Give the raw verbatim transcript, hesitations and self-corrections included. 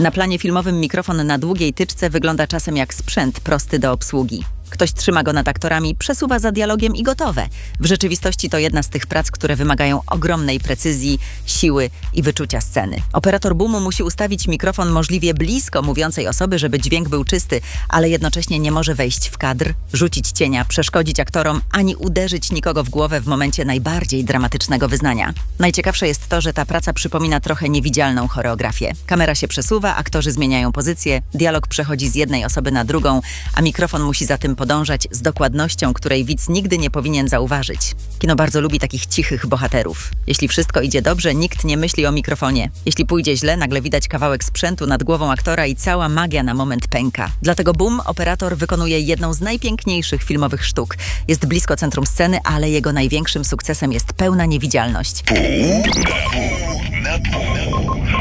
Na planie filmowym mikrofon na długiej tyczce wygląda czasem jak sprzęt prosty do obsługi. Ktoś trzyma go nad aktorami, przesuwa za dialogiem i gotowe. W rzeczywistości to jedna z tych prac, które wymagają ogromnej precyzji, siły i wyczucia sceny. Operator boomu musi ustawić mikrofon możliwie blisko mówiącej osoby, żeby dźwięk był czysty, ale jednocześnie nie może wejść w kadr, rzucić cienia, przeszkodzić aktorom, ani uderzyć nikogo w głowę w momencie najbardziej dramatycznego wyznania. Najciekawsze jest to, że ta praca przypomina trochę niewidzialną choreografię. Kamera się przesuwa, aktorzy zmieniają pozycję, dialog przechodzi z jednej osoby na drugą, a mikrofon musi za tym podążać z dokładnością, której widz nigdy nie powinien zauważyć. Kino bardzo lubi takich cichych bohaterów. Jeśli wszystko idzie dobrze, nikt nie myśli o mikrofonie. Jeśli pójdzie źle, nagle widać kawałek sprzętu nad głową aktora i cała magia na moment pęka. Dlatego Boom, operator, wykonuje jedną z najpiękniejszych filmowych sztuk. Jest blisko centrum sceny, ale jego największym sukcesem jest pełna niewidzialność.